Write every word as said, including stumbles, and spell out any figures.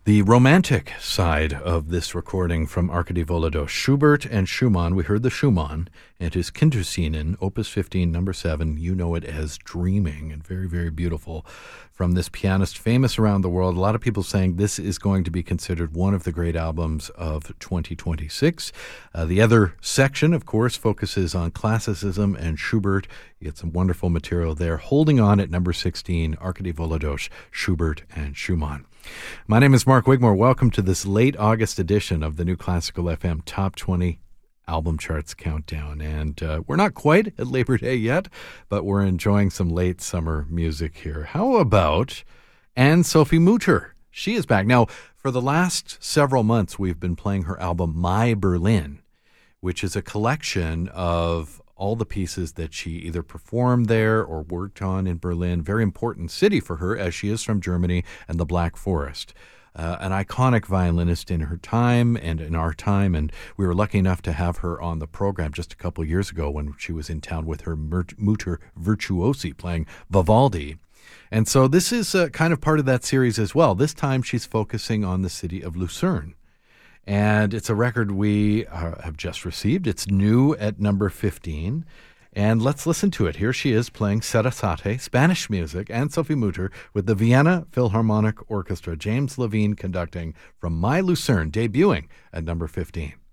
The romantic side of this recording from Arkady Volodosh, Schubert and Schumann. We heard the Schumann and his Kinderszenen, Opus fifteen, number seven. You know it as Dreaming, and very, very beautiful from this pianist, famous around the world. A lot of people saying this is going to be considered one of the great albums of twenty twenty-six. Uh, the other section, of course, focuses on classicism and Schubert. You get some wonderful material there. Holding on at number sixteen, Arkady Volodosh, Schubert and Schumann. My name is Mark Wigmore. Welcome to this late August edition of the New Classical F M Top twenty Album Charts Countdown. And uh, we're not quite at Labor Day yet, but we're enjoying some late summer music here. How about Anne-Sophie Mutter? She is back. Now, for the last several months, we've been playing her album, My Berlin, which is a collection of all the pieces that she either performed there or worked on in Berlin. Very important city for her, as she is from Germany and the Black Forest. Uh, an iconic violinist in her time and in our time, and we were lucky enough to have her on the program just a couple of years ago when she was in town with her Mutter Virtuosi playing Vivaldi. And so this is uh, kind of part of that series as well. This time she's focusing on the city of Lucerne. And it's a record we uh, have just received. It's new at number fifteen. And let's listen to it. Here she is playing Sarasate, Spanish music, Anne-Sophie Mutter with the Vienna Philharmonic Orchestra. James Levine conducting from My Lucerne, debuting at number fifteen.